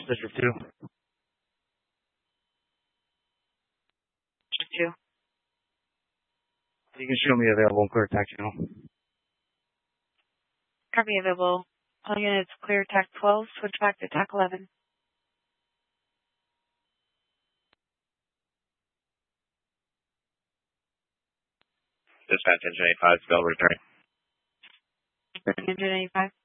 District 2. District 2. You can show me available and clear attack channel. Copy available. All units clear attack 12, switch back to attack 11. Dispatch engine 85, Bell returning. Engine 85.